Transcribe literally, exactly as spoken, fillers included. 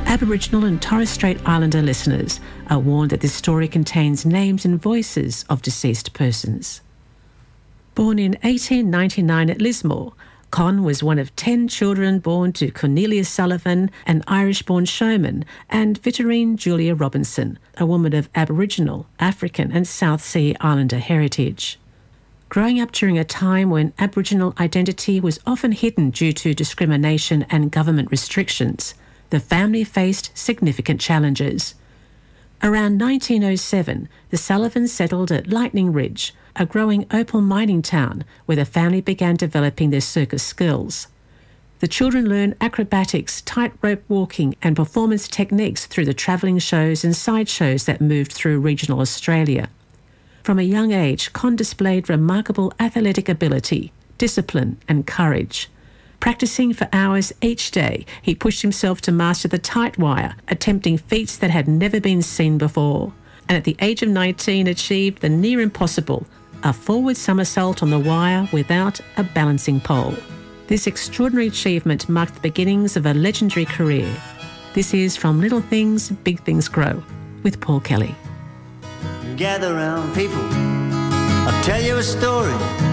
Aboriginal and Torres Strait Islander listeners are warned that this story contains names and voices of deceased persons. Born in eighteen ninety-nine at Lismore, Con was one of ten children born to Cornelia Sullivan, an Irish-born showman, and Vittorine Julia Robinson, a woman of Aboriginal, African and South Sea Islander heritage. Growing up during a time when Aboriginal identity was often hidden due to discrimination and government restrictions, the family faced significant challenges. Around nineteen oh seven, the Sullivans settled at Lightning Ridge, a growing opal mining town where the family began developing their circus skills. The children learned acrobatics, tightrope walking and performance techniques through the travelling shows and sideshows that moved through regional Australia. From a young age, Con displayed remarkable athletic ability, discipline and courage. Practising for hours each day, he pushed himself to master the tight wire, attempting feats that had never been seen before, and at the age of nineteen achieved the near impossible, a forward somersault on the wire without a balancing pole. This extraordinary achievement marked the beginnings of a legendary career. This is From Little Things, Big Things Grow, with Paul Kelly. Gather round, people, I'll tell you a story